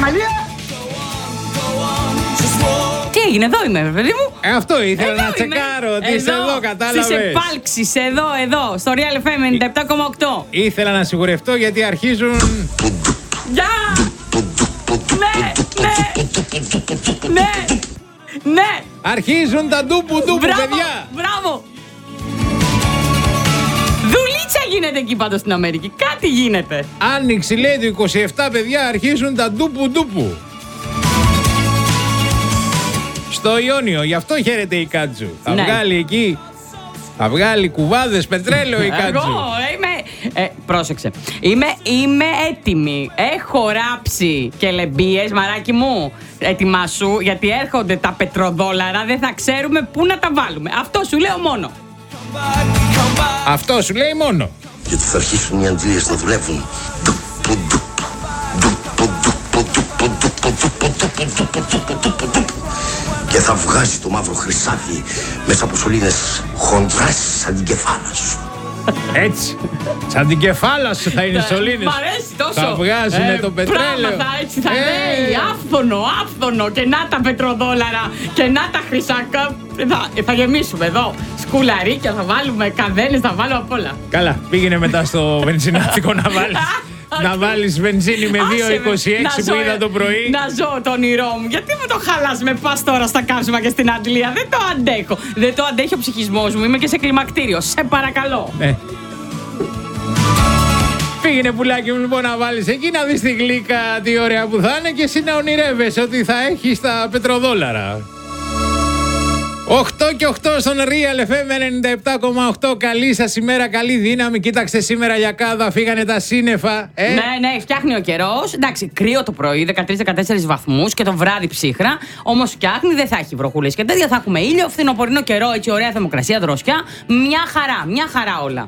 Αμαλία! Τι έγινε, εδώ είμαι, παιδί μου. Αυτό ήθελα να τσεκάρω. Ότι είσαι εδώ, κατάλαβες. Στις επάλξεις, εδώ, στο Real FM 97,8. Ήθελα να σιγουρευτώ γιατί αρχίζουν. Γεια! Ναι! Αρχίζουν τα ντούπου, παιδιά. Μπράβο! Δουλίτσα γίνεται εκεί πάντως στην Αμερική. Κάτι γίνεται. Άνοιξη λέει το 27, παιδιά, αρχίζουν τα ντούπου. Στο Ιόνιο, γι' αυτό χαίρεται η Κάτζου. Θα βγάλει εκεί. Θα βγάλει κουβάδες πετρέλαιο η Κάτζου. Εγώ πρόσεξε. Είμαι έτοιμη. Έχω ράψει κελεμπίες, μαράκι μου. Ετοιμάσου, γιατί έρχονται τα πετροδόλαρα. Δεν θα ξέρουμε πού να τα βάλουμε. Αυτό σου λέω μόνο. Αυτό σου λέει μόνο. Γιατί θα αρχίσουν οι αντλίες να δουλεύουν. Και θα βγάζει το μαύρο χρυσάφι μέσα από σωλήνες χοντρές σαν την κεφάλα σου. Έτσι. Σαν την κεφάλα σου θα είναι σωλήνες. Μ' αρέσει τόσο. Θα βγάζουνε το πετρέλαιο. Πράγματα έτσι θα λέει. Άφθονο. Και να τα πετροδόλαρα. Και να τα χρυσάκα. Θα γεμίσουμε εδώ. Σκουλαρίκια θα βάλουμε. Καδένες θα βάλω απ' όλα. Καλά. Πήγαινε μετά στο βενζινάδικο να βάλεις. Να βάλεις βενζίνη με 2,26 που είδα το πρωί. Να ζω το όνειρό μου. Γιατί μου το χαλάς με πας τώρα στα καύσιμα και στην Αντλία. Δεν το αντέχω. Δεν το αντέχει ο ψυχισμός μου. Είμαι και σε κλιμακτήριο. Σε παρακαλώ. Ναι. Πήγαινε πουλάκι μου λοιπόν να βάλεις εκεί να δεις τη γλύκα τι ωραία που θα είναι και εσύ να ονειρεύεσαι ότι θα έχεις τα πετροδόλαρα. 8 και 8 στον Real FM 97,8. Καλή σας ημέρα, καλή δύναμη. Κοίταξε σήμερα για κάδα, φύγανε τα σύννεφα. Ναι, φτιάχνει ο καιρός. Εντάξει, κρύο το πρωί, 13-14 βαθμούς και το βράδυ ψύχρα. Όμως φτιάχνει, δεν θα έχει βροχούλες και τέτοια. Θα έχουμε ήλιο, φθινοπορεινό καιρό, έτσι ωραία θερμοκρασία, δροσιά. Μια χαρά όλα.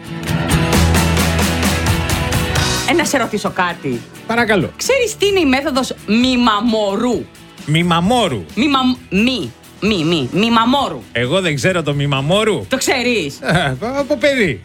Να σε ρωτήσω κάτι. Παρακαλώ. Ξέρεις τι είναι η μέθοδος μημαμόρου? Μημαμόρου. Εγώ δεν ξέρω το μημαμόρου. Το ξέρεις? Από παιδί.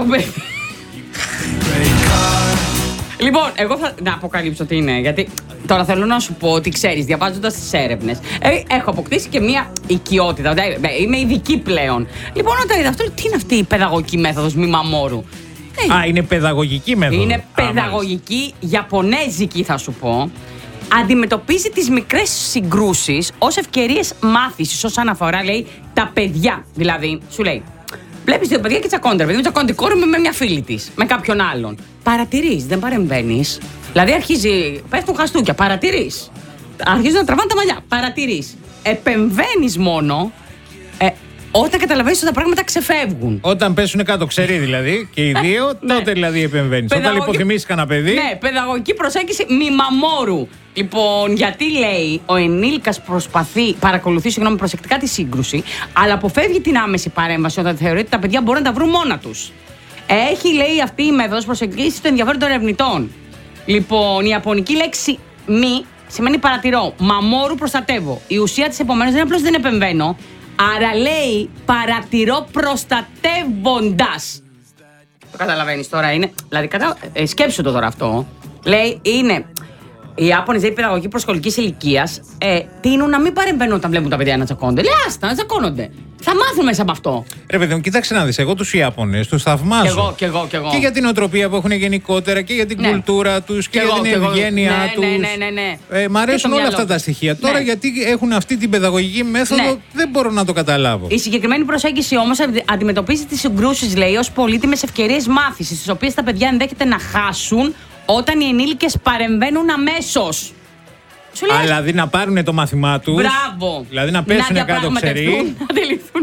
Λοιπόν, εγώ θα να αποκαλύψω τι είναι, γιατί τώρα θέλω να σου πω ότι ξέρεις, διαβάζοντας τις έρευνες, έχω αποκτήσει και μία οικειότητα. Είμαι ειδική πλέον. Λοιπόν, όταν είδα αυτό, τι είναι αυτή η παιδαγωγική μέθοδος μημαμόρου? Είναι παιδαγωγική μέθοδος. Είναι παιδαγωγική, ιαπωνέζικη θα σου πω. Αντιμετωπίζει τις μικρές συγκρούσεις ως ευκαιρίες μάθησης, ως αναφορά, λέει, τα παιδιά. Δηλαδή, σου λέει, βλέπεις δύο παιδιά και τσακώνται. Επειδή τσακώνται η κόρη με μια φίλη της, με κάποιον άλλον. Παρατηρείς, δεν παρεμβαίνεις. Δηλαδή, πέφτουν χαστούκια, παρατηρείς. Αρχίζουν να τραβάνε τα μαλλιά, παρατηρείς. Επεμβαίνεις μόνο όταν καταλαβαίνεις ότι τα πράγματα ξεφεύγουν. Όταν πέσουν κάτω, ξέρει δηλαδή και οι δύο, τότε δηλαδή επεμβαίνεις. Όταν υποθυμίσεις κανένα παιδί. Ναι, παιδαγωγική προσέγγιση μημαμόρου. Λοιπόν, γιατί λέει ο ενήλικας παρακολουθεί προσεκτικά τη σύγκρουση, αλλά αποφεύγει την άμεση παρέμβαση όταν θεωρεί ότι τα παιδιά μπορούν να τα βρουν μόνα τους. Έχει, λέει, αυτή η μέθοδος προσεγγίσει το ενδιαφέρον των ερευνητών. Λοιπόν, η ιαπωνική λέξη μη σημαίνει παρατηρώ. Μαμόρου προστατεύω. Η ουσία της επομένως δεν είναι απλώς δεν επεμβαίνω. Άρα λέει παρατηρώ προστατεύοντας. Το καταλαβαίνεις τώρα, είναι. Δηλαδή, σκέψου το τώρα αυτό. Λέει, είναι. Οι Ιάπωνες, δηλαδή παιδαγωγική προσχολικής ηλικίας, τείνουν να μην παρεμβαίνουν όταν βλέπουν τα παιδιά να τσακώνονται. Λέει, άστα, να τσακώνονται. Θα μάθουν μέσα από αυτό. Ρε παιδί μου, κοίταξε να δεις. Εγώ τους Ιάπωνες τους θαυμάζω. Κι εγώ. Και για την οτροπία που έχουν γενικότερα και για την κουλτούρα τους και για την ευγένειά τους. Ναι. Μ' αρέσουν όλα αυτά τα στοιχεία. Τώρα, γιατί έχουν αυτή την παιδαγωγική μέθοδο, δεν μπορώ να το καταλάβω. Η συγκεκριμένη προσέγγιση όμως αντιμετωπίζει τις συγκρούσεις, λέει, ως πολύτιμες ευκαιρίες μάθησης, τις οποίες τα παιδιά ενδέχεται να χάσουν όταν οι ενήλικες παρεμβαίνουν αμέσως. Δηλαδή να πάρουν το μάθημά τους. Μπράβο. Δηλαδή να πέσουν κάτω ξεροί. Να αντιληφθούν.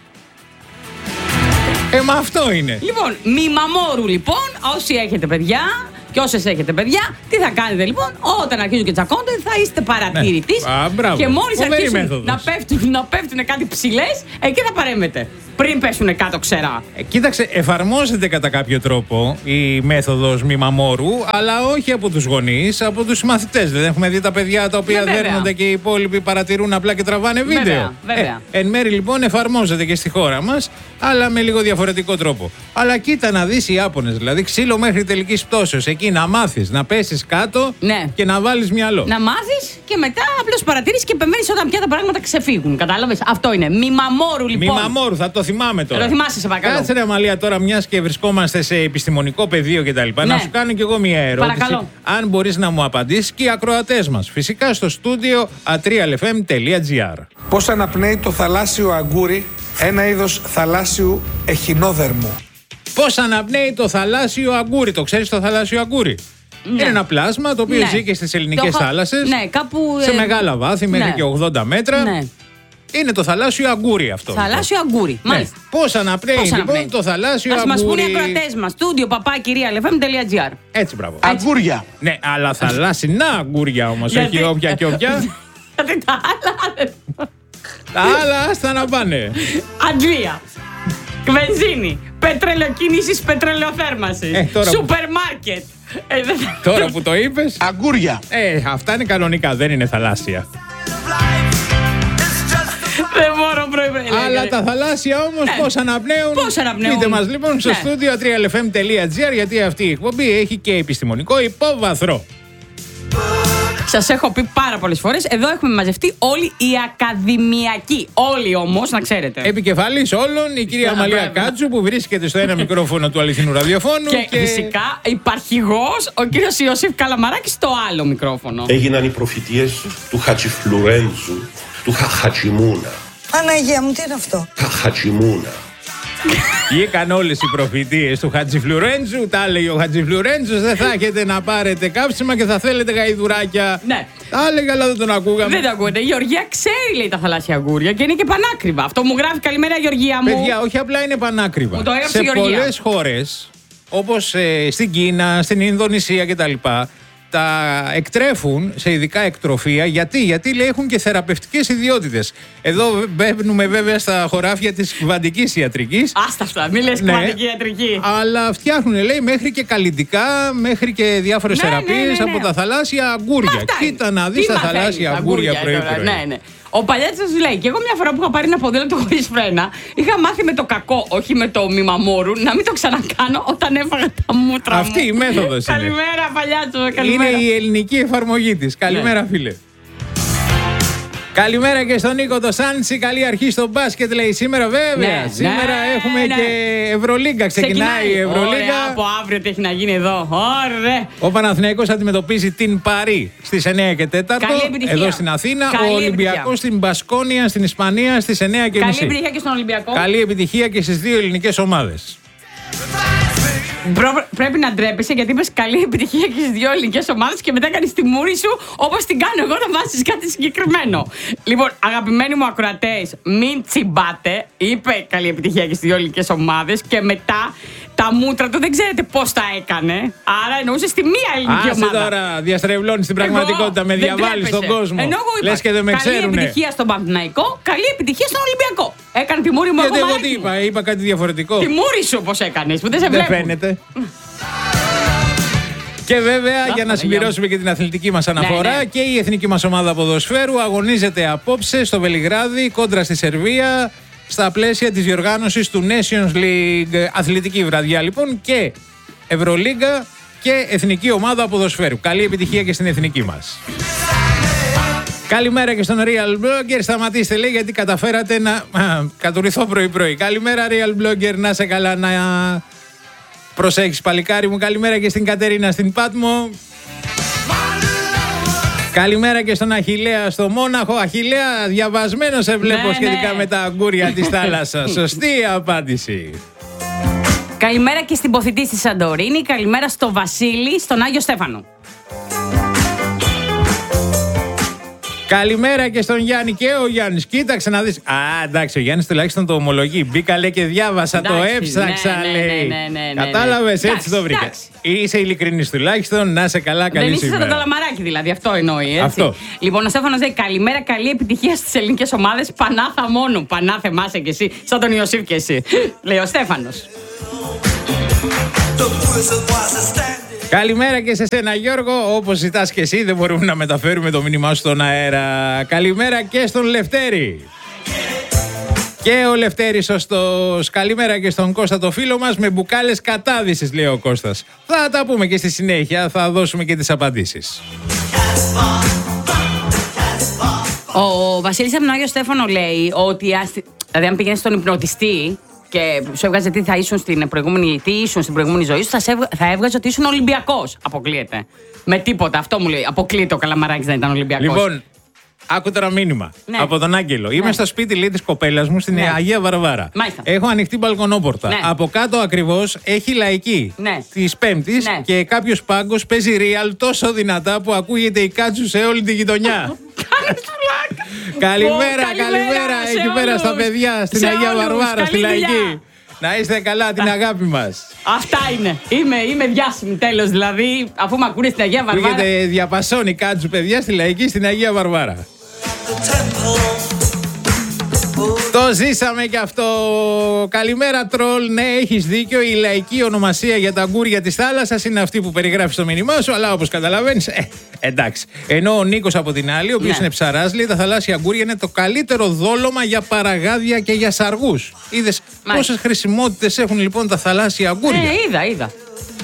Μα αυτό είναι. Λοιπόν, μημαμόρου λοιπόν, όσοι έχετε παιδιά και όσες έχετε παιδιά, τι θα κάνετε λοιπόν? Όταν αρχίζουν και τσακώνται, θα είστε παρατηρητής. Ναι. Και μόλις αρχίσουν να πέφτουν κάτι ψηλές, εκεί θα παρέμβετε. πριν πέσουν κάτω ξερά. Κοίταξε, εφαρμόζεται κατά κάποιο τρόπο η μέθοδος μημαμόρου, αλλά όχι από τους γονείς, από τους μαθητές. Δεν έχουμε δει τα παιδιά τα οποία δέρνονται και οι υπόλοιποι παρατηρούν απλά και τραβάνε βίντεο. Βέβαια. Εν μέρει λοιπόν εφαρμόζεται και στη χώρα μας, αλλά με λίγο διαφορετικό τρόπο. Αλλά κοίτα να δεις οι Ιάπωνες, δηλαδή ξύλο μέχρι τελικής πτώσεως. Εκεί να μάθεις, να πέσεις κάτω και να βάλεις μυαλό. Να μάθεις και μετά απλώς παρατηρείς και επεμβαίνεις όταν πια τα πράγματα ξεφύγουν. Κατάλαβες? Αυτό είναι. Μημαμόρου λοιπόν. Μημαμόρου, θα το θυμάμαι τώρα. Το θυμάσαι, σε παρακαλώ. Κάτσε ρε Αμαλία τώρα, μιας και βρισκόμαστε σε επιστημονικό πεδίο κτλ. Να σου κάνω κι εγώ μια ερώτηση. Παρακαλώ. Αν μπορείς να μου απαντήσεις και οι ακροατές μας. Φυσικά στο στούντιο atrialfm.gr. Πώς αναπνέει το θαλάσσιο αγκούρι, ένα είδος θαλάσσιου εχινόδερμου? Πώς αναπνέει το θαλάσσιο αγκούρι? Το ξέρεις το θαλάσσιο αγκούρι? Είναι ένα πλάσμα το οποίο ζει και στις ελληνικές θάλασσες. Κάπου. Σε μεγάλα βάθη, μέχρι και 80 μέτρα. Είναι το θαλάσσιο αγκούρι αυτό. Θαλάσσιο αγκούρι. Μάλιστα. Πώς αναπνέει λοιπόν το θαλάσσιο αγκούρι? Ας μας πούνε οι ακροατές μας. Στούντιο papakirialfm.gr. Έτσι, μπράβο. Αγκούρια. Ναι, αλλά θαλάσσινα αγκούρια όμως, όχι όποια και όποια. Τα άλλα άστα να πάνε. Αντλία. Βενζίνη. Πετρελοκίνησης, πετρελαιοθέρμανσης. Σούπερ μάρκετ. Τώρα που το είπες. Αγκούρια. Αυτά είναι κανονικά, δεν είναι θαλάσσια. Δεν μπορώ πρωί. Αλλά τα θαλάσσια όμως πώς αναπνέουν? Πείτε μας λοιπόν στο στούντιο atrialfm.gr, γιατί αυτή η εκπομπή έχει και επιστημονικό υπόβαθρο. Σας έχω πει πάρα πολλές φορές, εδώ έχουμε μαζευτεί όλοι οι ακαδημιακοί. Όλοι όμως, να ξέρετε. Επικεφαλής όλων η κυρία Αμαλία Κάτσου, που βρίσκεται στο ένα μικρόφωνο του αληθινού ραδιοφώνου. Και φυσικά υπαρχηγός ο κύριος Ιωσήφ Καλαμαράκης στο άλλο μικρόφωνο. Έγιναν οι προφητείες του Χατζιφλουρέντζου, του Χαχατσιμούνα. Παναγία μου, τι είναι αυτό? Χαχατσιμούνα. Βγήκαν όλες οι προφητείες του Χατζιφλουρέντζου. Τα έλεγε ο Χατζιφλουρέντζους. Δεν θα έχετε να πάρετε κάψιμα και θα θέλετε γαϊδουράκια. Ναι. Τα έλεγε, αλλά δεν τον ακούγαμε. Δεν το ακούτε. Η Γεωργία ξέρει, λέει, τα θαλάσσια αγκούρια και είναι και πανάκριβα. Αυτό μου γράφει. Καλημέρα, Γεωργία μου. Παιδιά, όχι απλά είναι πανάκριβα. Μου το έγραψε σε η Γεωργία. πολλές χώρες, όπως στην Κίνα, στην Ινδονησία κτλ., τα εκτρέφουν σε ειδικά εκτροφία. Γιατί λέει, έχουν και θεραπευτικές ιδιότητες. Εδώ μπαίνουμε βέβαια στα χωράφια της κβαντικής ιατρικής. Άστα αυτά, μη λες κβαντική ιατρική. Αλλά φτιάχνουν, λέει, μέχρι και καλλιτικά, μέχρι και διάφορες θεραπείες από τα θαλάσσια αγκούρια. Κοίτα να δεις τα θαλάσσια αγκούρια πρωί-πρωί. Ναι. Ο Παλιάτσος λέει, και εγώ μια φορά που είχα πάρει ένα ποδήλατο χωρίς φρένα, είχα μάθει με το κακό, όχι με το μημαμόρου, να μην το ξανακάνω όταν έφαγα τα μούτρα μου. Αυτή η μέθοδος είναι. Καλημέρα, Παλιάτσο, καλημέρα. Είναι η ελληνική εφαρμογή της. Καλημέρα, φίλε. Καλημέρα και στον Νίκο το Σάντσι. Καλή αρχή στο μπάσκετ, λέει σήμερα, βέβαια. Σήμερα έχουμε και Ευρωλίγκα. Ξεκινάει η Ευρωλίγκα. Ωραία, από αύριο τι έχει να γίνει εδώ. Ωραία. Ο Παναθηναϊκός αντιμετωπίζει την Παρί στις 9 και 4 εδώ στην Αθήνα. Ο Ολυμπιακός στην Μπασκόνια στην Ισπανία στις 9 και 30. Καλή επιτυχία και στον Ολυμπιακό. Καλή επιτυχία και στις δύο ελληνικές ομάδες. Πρέπει να ντρέπεσαι, γιατί είπες καλή επιτυχία και στις δύο ελληνικές ομάδες και μετά κάνεις τη μούρη σου όπως την κάνω εγώ να βάζεις κάτι συγκεκριμένο. Λοιπόν, αγαπημένοι μου ακροατές, μην τσιμπάτε. Είπε καλή επιτυχία και στις δύο ελληνικές ομάδες και μετά τα μούτρα του δεν ξέρετε πώς τα έκανε. Άρα εννοούσε στη μία ελληνική ομάδα. Άσε τώρα, διαστρεβλώνεις την πραγματικότητα, με διαβάλεις στον κόσμο. Λες και δεν με ξέρουνε. Καλή επιτυχία στον Παναθηναϊκό, καλή επιτυχία στον Ολυμπιακό. Έκανε τη μούρη μου εγώ. Εγώ τι είπα κάτι διαφορετικό. Τη μούρη σου πώς έκανες, που δεν σε βλέπω. Δεν φαίνεται. Και βέβαια, για να συμπληρώσουμε και την αθλητική μας αναφορά, και η εθνική μας ομάδα ποδοσφαίρου αγωνίζεται απόψε στο Βελιγράδι κόντρα στη Σερβία, στα πλαίσια της διοργάνωσης του Nations League. Αθλητική βραδιά λοιπόν, και Ευρωλίγκα και εθνική ομάδα ποδοσφαίρου. Καλή επιτυχία και στην εθνική μας. Καλημέρα και στον Real Blogger. Σταματήστε, λέει, γιατί καταφέρατε να κατουρηθώ πρωί-πρωί. Καλημέρα, Real Blogger, να σε καλά, να προσέχεις, παλικάρι μου. Καλημέρα και στην Κατερίνα στην Πάτμο. Καλημέρα και στον Αχιλλέα στο Μόναχο. Αχιλλέα, διαβασμένο σε βλέπω σχετικά με τα αγκούρια της θάλασσας. Σωστή απάντηση. Καλημέρα και στην Ποθητή στη Σαντορίνη. Καλημέρα στο Βασίλη, στον Άγιο Στέφανο. Καλημέρα και στον Γιάννη. Και ο Γιάννης, κοίταξε να δεις. Α, εντάξει, ο Γιάννης τουλάχιστον το ομολογεί. Μπήκα, λέει, και διάβασα, Εντάξει, το έψαξα, λέει. Κατάλαβες, έτσι το βρήκα. Είσαι ειλικρινής τουλάχιστον, να είσαι καλά, καλή σήμερα. Δεν είσαι το καλαμαράκι δηλαδή, αυτό εννοεί. Έτσι. Αυτό. Λοιπόν, ο Στέφανος λέει: καλημέρα, καλή επιτυχία στις ελληνικές ομάδες. Πανάθα μόνο. Πανάθε, μάσε κι εσύ, σαν τον Ιωσήφ κι εσύ. Λέει ο Στέφανος. Καλημέρα και σε σένα, Γιώργο. Όπως ζητάς και εσύ, δεν μπορούμε να μεταφέρουμε το μήνυμά σου στον αέρα. Καλημέρα και στον Λευτέρη. Και ο Λευτέρης σωστός. Καλημέρα και στον Κώστα, το φίλο μας, με μπουκάλες κατάδυσης, λέει ο Κώστας. Θα τα πούμε και στη συνέχεια, θα δώσουμε και τις απαντήσεις. Ο Βασίλης από τον Άγιο Στέφανο λέει ότι δηλαδή αν πηγαίνεις στον υπνοτιστή και σου έβγαζε τι θα ήσουν στην προηγούμενη ζωή σου, θα έβγαζε ότι ήσουν Ολυμπιακός. Αποκλείεται. Με τίποτα. Αυτό μου λέει. Αποκλείεται ο Καλαμαράκης να ήταν Ολυμπιακός. Λοιπόν, άκου τώρα μήνυμα από τον Άγγελο. Ναι. Είμαι στο σπίτι, λέει, της κοπέλας μου στην Αγία Βαρβάρα. Μάλιστα. Έχω ανοιχτή μπαλκονόπορτα. Ναι. Από κάτω ακριβώς έχει λαϊκή της Πέμπτης και κάποιος πάγκος παίζει real τόσο δυνατά που ακούγεται η κάτσου σε όλη τη γειτονιά. Καλημέρα εκεί πέρα στα παιδιά στην Αγία Βαρβάρα, στη λαϊκή. Να είστε καλά, την αγάπη μας. Αυτά είναι. Είμαι διάσημη, τέλος. Δηλαδή, αφού με ακούνε στην Αγία Βαρβάρα. Ακούγεται διαπασώνει κάτσου, παιδιά, στη λαϊκή στην Αγία Βαρβάρα. Το ζήσαμε κι αυτό. Καλημέρα, τρόλ. Ναι, έχεις δίκιο. Η λαϊκή ονομασία για τα αγκούρια της θάλασσας είναι αυτή που περιγράφει στο μήνυμά σου. Αλλά όπως καταλαβαίνεις, εντάξει. Ενώ ο Νίκος από την άλλη, ο οποίος είναι ψαράς, λέει: τα θαλάσσια αγκούρια είναι το καλύτερο δόλωμα για παραγάδια και για σαργούς. Είδες πόσες χρησιμότητες έχουν λοιπόν τα θαλάσσια αγκούρια. Είδα.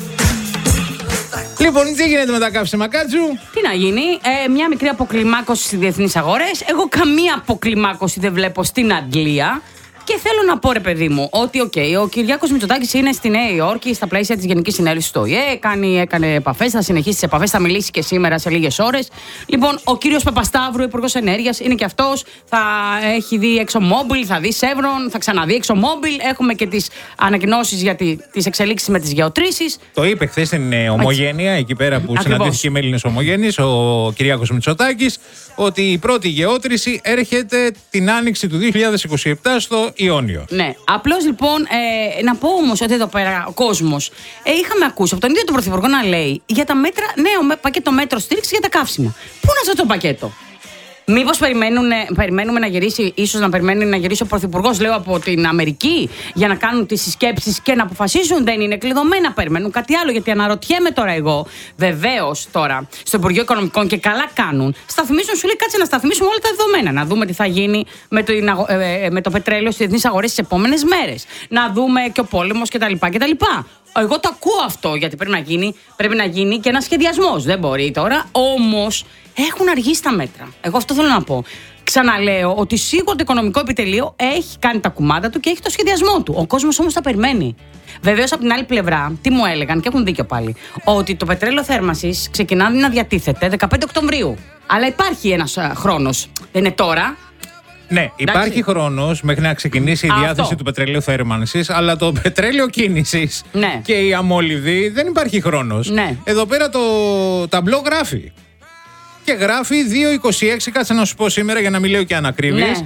Λοιπόν, τι γίνεται με τα καύσιμα, κάτσου? Τι να γίνει, μια μικρή αποκλιμάκωση στις διεθνείς αγορές. Εγώ καμία αποκλιμάκωση δεν βλέπω στην Αγγλία. Και θέλω να πω, ρε παιδί μου, ότι ο Κυριάκος Μητσοτάκης είναι στη Νέα Υόρκη στα πλαίσια της Γενικής Συνέλευσης του ΟΗΕ. Έκανε επαφές, θα συνεχίσει τις επαφές, θα μιλήσει και σήμερα σε λίγες ώρες. Λοιπόν, ο κύριος Παπασταύρου, Υπουργός Ενέργειας, είναι και αυτός. Θα έχει δει ExxonMobil, θα δει Chevron, θα ξαναδεί ExxonMobil. Έχουμε και τις ανακοινώσεις για τις εξελίξεις με τις γεωτρήσεις. Το είπε χθες στην Ομογένεια, εκεί πέρα που συναντήθηκε με Έλληνες ομογένειες, ο Κυριάκος Μητσοτάκης, ότι η πρώτη γεώτρηση έρχεται την άνοιξη του 2027 στο Ιόνιο. Ναι. Απλώς λοιπόν να πω όμως ότι εδώ πέρα ο κόσμος είχαμε ακούσει από τον ίδιο τον Πρωθυπουργό να λέει για τα μέτρα, νέο πακέτο μέτρο στήριξη για τα καύσιμα. Πού είναι αυτό το πακέτο? Μήπως περιμένουμε να γυρίσει, ίσως να περιμένει να γυρίσει ο Πρωθυπουργός, λέω, από την Αμερική για να κάνουν τις συσκέψεις και να αποφασίσουν? Δεν είναι κλειδωμένα, περιμένουν κάτι άλλο? Γιατί αναρωτιέμαι τώρα εγώ, βεβαίως τώρα στο Υπουργείο Οικονομικών, και καλά κάνουν, σταθμίζουν, σου λέει κάτσε να σταθμίσουμε όλα τα δεδομένα. Να δούμε τι θα γίνει με το πετρέλαιο στις διεθνείς αγορές τις επόμενες μέρες. Να δούμε και ο πόλεμος κτλ. Εγώ το ακούω αυτό, γιατί πρέπει να γίνει και ένας σχεδιασμός. Δεν μπορεί τώρα, όμως έχουν αργήσει τα μέτρα. Εγώ αυτό θέλω να πω. Ξαναλέω ότι σίγουρα το Οικονομικό Επιτελείο έχει κάνει τα κουμάντα του και έχει το σχεδιασμό του. Ο κόσμος όμως τα περιμένει. Βεβαίως από την άλλη πλευρά, τι μου έλεγαν, και έχουν δίκιο πάλι, ότι το πετρέλαιο θέρμανσης ξεκινά να διατίθεται 15 Οκτωβρίου. Αλλά υπάρχει ένας χρόνος. Δεν είναι τώρα. Ναι, υπάρχει χρόνος μέχρι να ξεκινήσει η διάθεση του πετρελαίου θέρμανσης, αλλά το πετρέλαιο κίνησης και η αμόλυβδη δεν υπάρχει χρόνος. Ναι. Εδώ πέρα το ταμπλό γράφει. Και γράφει 2,26, κάτσε να σου πω σήμερα για να μην λέω και ανακρίβειες.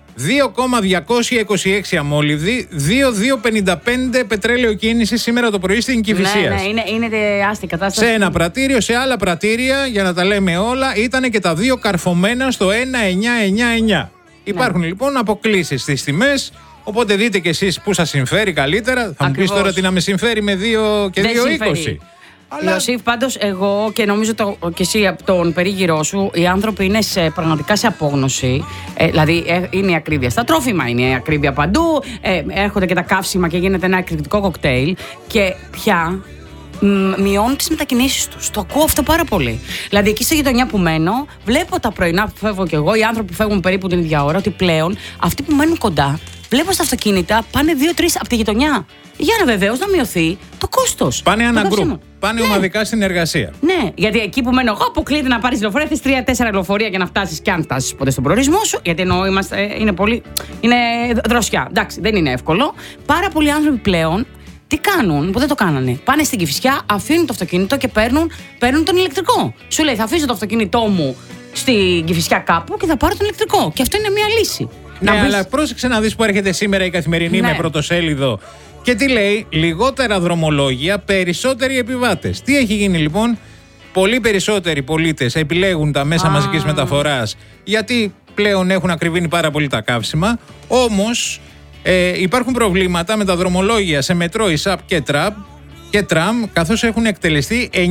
2,226 αμόλυβδη, 2,255 πετρέλαιο κίνηση σήμερα το πρωί στην Κηφισίας. Ναι, είναι άστη κατάσταση. Σε ένα πρατήριο, σε άλλα πρατήρια, για να τα λέμε όλα, ήταν και τα δύο καρφωμένα στο 1,999. Υπάρχουν λοιπόν αποκλήσεις στις τιμές, οπότε δείτε κι εσείς που σας συμφέρει καλύτερα. Θα μου πεις τώρα τι να με συμφέρει με 2 και 2,20. Ιωσήφ, πάντως εγώ και νομίζω και εσύ από τον περίγυρό σου, οι άνθρωποι είναι πραγματικά σε απόγνωση. Δηλαδή είναι η ακρίβεια στα τρόφιμα, είναι η ακρίβεια παντού. Έρχονται και τα καύσιμα και γίνεται ένα εκρηκτικό κοκτέιλ. Και πια μειώνουν τις μετακινήσεις τους. Το ακούω αυτό πάρα πολύ. Δηλαδή, εκεί στη γειτονιά που μένω, βλέπω τα πρωινά που φεύγω κι εγώ, οι άνθρωποι που φεύγουν περίπου την ίδια ώρα, ότι πλέον αυτοί που μένουν κοντά, βλέπω στα αυτοκίνητα, πάνε 2-3 από τη γειτονιά. Για να βεβαίως να μειωθεί το κόστος. Πάνε ένα γκρουπ. Πάνε ομαδικά στην εργασία. Ναι, γιατί εκεί που μένω εγώ, αποκλείεται να πάρεις λεωφορεία, θες 3-4 λεωφορεία για να φτάσεις, και αν φτάσεις ποτέ στον προορισμό σου. Γιατί εννοώ είναι δροσιά. Εντάξει, δεν είναι εύκολο. Πάρα πολλοί άνθρωποι πλέον τι κάνουν, που δεν το κάνανε? Πάνε στην Κηφισιά, αφήνουν το αυτοκίνητο και παίρνουν τον ηλεκτρικό. Σου λέει, θα αφήσω το αυτοκίνητό μου στην Κηφισιά κάπου και θα πάρω τον ηλεκτρικό. Και αυτό είναι μια λύση. Ναι, αλλά πρόσεξε να δεις που έρχεται σήμερα η Καθημερινή με πρωτοσέλιδο. Και τι λέει, λιγότερα δρομολόγια, περισσότεροι επιβάτες. Τι έχει γίνει λοιπόν, πολύ περισσότεροι πολίτες επιλέγουν τα μέσα μαζικής μεταφοράς γιατί πλέον έχουν ακριβήνει πάρα πολύ τα καύσιμα. Όμως υπάρχουν προβλήματα με τα δρομολόγια σε μετρό, ΙΣΑΠ και τραμ, καθώς έχουν εκτελεστεί 9.280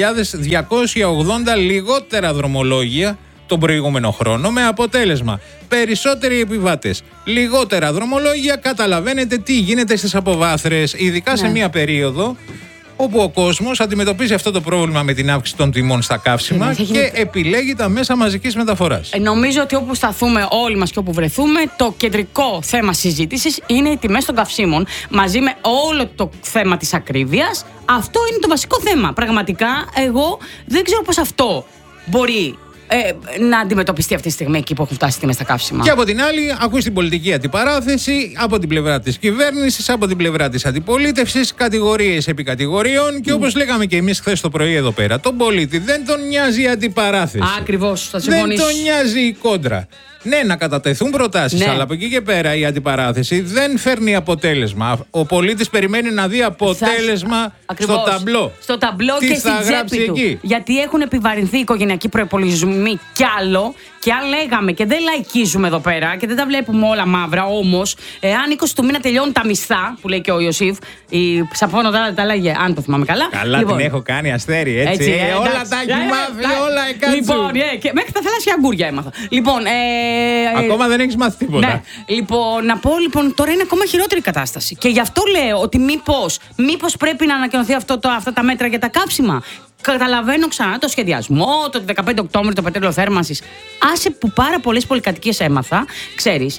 λιγότερα δρομολόγια τον προηγούμενο χρόνο, με αποτέλεσμα περισσότεροι επιβάτες, λιγότερα δρομολόγια. Καταλαβαίνετε τι γίνεται στις αποβάθρες, ειδικά σε μια περίοδο όπου ο κόσμος αντιμετωπίζει αυτό το πρόβλημα με την αύξηση των τιμών στα καύσιμα και επιλέγει τα μέσα μαζικής μεταφοράς. Νομίζω ότι όπου σταθούμε όλοι μας και όπου βρεθούμε, το κεντρικό θέμα συζήτησης είναι οι τιμές των καυσίμων, μαζί με όλο το θέμα της ακρίβειας. Αυτό είναι το βασικό θέμα. Πραγματικά, εγώ δεν ξέρω πώς αυτό μπορεί να αντιμετωπιστεί αυτή τη στιγμή εκεί που έχουν φτάσει τιμές στα καύσιμα. Και από την άλλη, ακούς την πολιτική αντιπαράθεση από την πλευρά της κυβέρνησης, από την πλευρά της αντιπολίτευσης, κατηγορίες επί κατηγοριών. Και όπως λέγαμε και εμείς χθες το πρωί εδώ πέρα, τον πολίτη δεν τον νοιάζει η αντιπαράθεση. Ακριβώς, θα συμφωνήσω. Δεν τον νοιάζει η κόντρα. Ναι, να κατατεθούν προτάσεις, αλλά από εκεί και πέρα η αντιπαράθεση δεν φέρνει αποτέλεσμα. Ο πολίτης περιμένει να δει αποτέλεσμα στο ταμπλό. Στο ταμπλό τι και στην τσέπη του. εκεί. Γιατί έχουν επιβαρυνθεί οι οικογενειακοί προϋπολογισμοί κι άλλο. Και αν λέγαμε και δεν λαϊκίζουμε εδώ πέρα και δεν τα βλέπουμε όλα μαύρα, όμως, εάν 20 του μήνα τελειώνουν τα μισθά, που λέει και ο Ιωσήφ, η Ψαφώνο τα λέγε, αν το θυμάμαι καλά. Καλά, λοιπόν, την έχω κάνει αστέρι, έτσι. Όλα τα έχει μάθει, όλα εκάτσου. Λοιπόν, και μέχρι τα θαλάσσια αγκούρια έμαθα. Λοιπόν, ακόμα δεν έχεις μάθει τίποτα. Ναι. Λοιπόν, να πω λοιπόν, τώρα είναι ακόμα χειρότερη η κατάσταση. Και γι' αυτό λέω ότι μήπως πρέπει να ανακοινωθεί αυτά τα μέτρα για τα καύσιμα. Καταλαβαίνω ξανά το σχεδιασμό, το 15 Οκτώβρη το πετρέλαιο θέρμανσης. Άσε που πάρα πολλές πολυκατοικίες έμαθα, ξέρεις,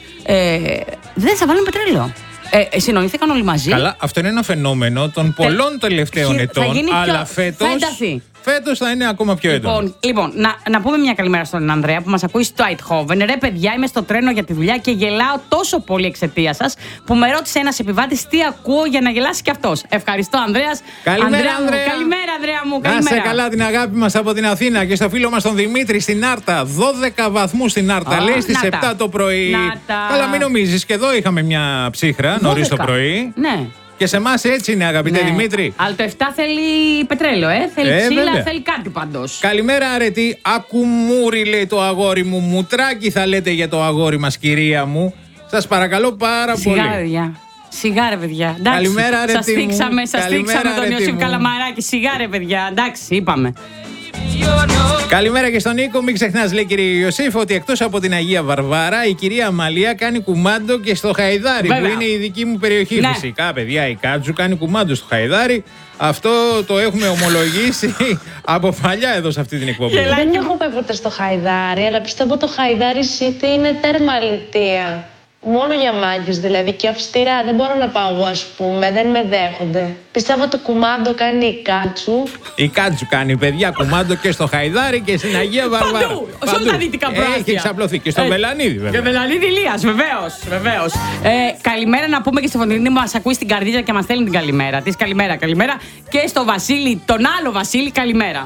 δεν θα βάλουν πετρέλαιο. Συνοηθήκαν όλοι μαζί. Καλά, αυτό είναι ένα φαινόμενο των πολλών τελευταίων ετών. Αλλά φέτος θα είναι ακόμα πιο έντονο. Λοιπόν, να πούμε μια καλημέρα στον Ανδρέα που μας ακούει στο Αιτχόβεν. Ρε παιδιά, είμαι στο τρένο για τη δουλειά και γελάω τόσο πολύ εξαιτίας σας που με ρώτησε ένας επιβάτης τι ακούω για να γελάσει κι αυτός. Ευχαριστώ, Ανδρέας. Καλημέρα, Ανδρέα. Καλημέρα, Ανδρέα μου. Καλημέρα. Να σε καλά, την αγάπη μας από την Αθήνα και στο φίλο μας τον Δημήτρη στην Άρτα. 12 βαθμούς στην Άρτα. Λέει στις 7 το πρωί. Καλά, μην νομίζεις, και εδώ είχαμε μια ψύχρα νωρίς το πρωί. Ναι. Και σε εμάς έτσι είναι, αγαπητέ Δημήτρη. Αλλά το 7 θέλει πετρέλαιο, θέλει ξύλα, θέλει κάτι πάντως. Καλημέρα, αρετή. Ακουμούρι, λέει το αγόρι μου. Μουτράκι θα λέτε για το αγόρι μας, κυρία μου. Σας παρακαλώ πάρα πολύ. Σιγά ρε παιδιά. Καλημέρα, αρετή. Σας στρίξαμε τον Ιωσήφ Καλαμαράκη. Σιγά ρε παιδιά. Εντάξει, είπαμε. Καλημέρα και στον Νίκο. Μην ξεχνάς, λέει κύριε Ιωσήφ, ότι εκτός από την Αγία Βαρβάρα, η κυρία Αμαλία κάνει κουμάντο και στο Χαϊδάρι, που είναι η δική μου περιοχή. Ναι. Φυσικά, παιδιά, η Κάτζου κάνει κουμάντο στο Χαϊδάρι. Αυτό το έχουμε ομολογήσει από παλιά εδώ σε αυτή την εκπομπή. Δεν έχω πάει ποτέ στο Χαϊδάρι, αλλά πιστεύω το Χαϊδάρι City είναι τέρμα αλητεία. Μόνο για μάγκες δηλαδή και αυστηρά. Δεν μπορώ να πάω εγώ, ας πούμε. Δεν με δέχονται. Πιστεύω το κουμάντο κάνει η Κάτσου. Η Κάτσου κάνει, παιδιά, κουμάντο και στο Χαϊδάρι και στην Αγία Βαρβάρα. Παντού. Σε όλα τα δυτικά προάστια. Έχει εξαπλωθεί και στο Βελανίδη, βέβαια. Και Βελανίδη Ηλίας, βεβαίως. Καλημέρα να πούμε και στη Φωνηρίνη που μας ακούει στην καρδίτσα και μας στέλνει την καλημέρα της. Καλημέρα. Και στο Βασίλη, τον άλλο Βασίλη, καλημέρα.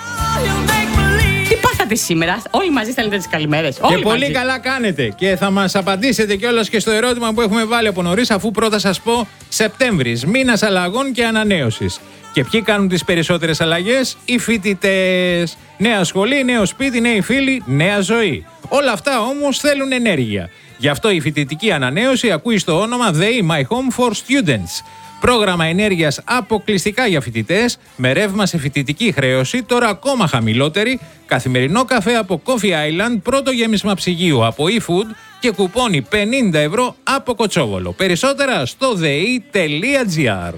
Τι πάθατε σήμερα, όλοι μαζί στέλνετε τις καλημέρες. Και πολύ καλά κάνετε. Και θα μας απαντήσετε κιόλας και στο ερώτημα που έχουμε βάλει από νωρίς, αφού πρώτα σας πω Σεπτέμβρης, μήνας αλλαγών και ανανέωσης. Και ποιοι κάνουν τις περισσότερες αλλαγές? Οι φοιτητές. Νέα σχολή, νέο σπίτι, νέοι φίλοι, νέα ζωή. Όλα αυτά όμως θέλουν ενέργεια. Γι' αυτό η φοιτητική ανανέωση ακούει στο όνομα They My Home for Students. Πρόγραμμα ενέργειας αποκλειστικά για φοιτητές, με ρεύμα σε φοιτητική χρέωση, τώρα ακόμα χαμηλότερη, καθημερινό καφέ από Coffee Island, πρώτο γέμισμα ψυγείου από eFood και κουπόνι 50 ευρώ από Κοτσόβολο. Περισσότερα στο dei.gr.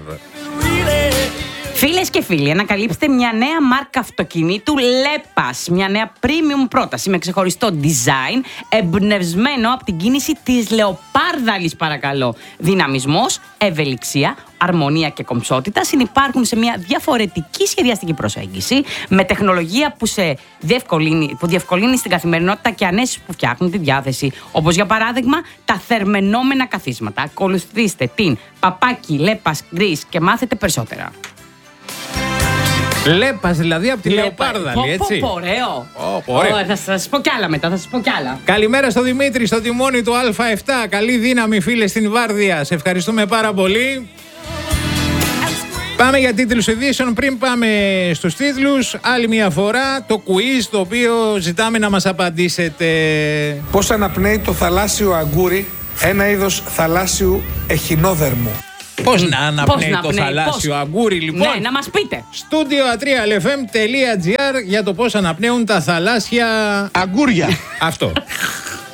Φίλες και φίλοι, ανακαλύψτε μια νέα μάρκα αυτοκινήτου Lepas. Μια νέα premium πρόταση με ξεχωριστό design, εμπνευσμένο από την κίνηση της λεοπάρδαλης, παρακαλώ. Δυναμισμός, ευελιξία, αρμονία και κομψότητα συνυπάρχουν σε μια διαφορετική σχεδιαστική προσέγγιση με τεχνολογία που διευκολύνει στην καθημερινότητα και ανέσεις που φτιάχνουν τη διάθεση. Όπως για παράδειγμα τα θερμαινόμενα καθίσματα. Ακολουθήστε την Παπάκι Lepas Greece και μάθετε περισσότερα. Λέπας δηλαδή από τη Λεοπάρδαλη, έτσι. Ωραίο. Ωραίο. Θα σας πω κι άλλα μετά, θα σας πω κι άλλα. Καλημέρα στο Δημήτρη, στο τιμόνι του Α7. Καλή δύναμη, φίλε, στην Βάρδια. Σε ευχαριστούμε πάρα πολύ. Πάμε για τίτλους ειδήσεων. Πριν πάμε στους τίτλους, άλλη μια φορά το quiz, το οποίο ζητάμε να μας απαντήσετε. Πώς αναπνέει το θαλάσσιο αγκούρι, ένα είδος θαλάσσιου εχινόδερμου? Πώς να αναπνέει το θαλάσσιο αγκούρι, λοιπόν? Ναι, να μας πείτε. Studio3lfm.gr για το πώς αναπνέουν τα θαλάσσια Αγκούρια. αυτό.